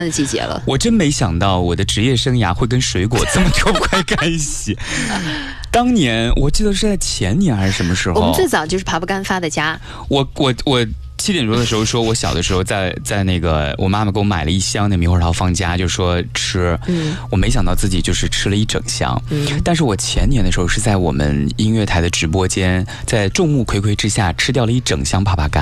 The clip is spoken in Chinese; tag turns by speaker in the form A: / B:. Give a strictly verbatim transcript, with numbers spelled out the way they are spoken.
A: 的季节了。
B: 我真没想到我的职业生涯会跟水果这么脱不开干系。当年我记得是在前年还是什么时候，
A: 我们最早就是爬不干发的家。
B: 我我我七点多的时候说，我小的时候在在那个我妈妈给我买了一箱的猕猴桃放家，就说吃。嗯，我没想到自己就是吃了一整箱。嗯，但是我前年的时候是在我们音乐台的直播间，在众目睽睽之下吃掉了一整箱爬爬干。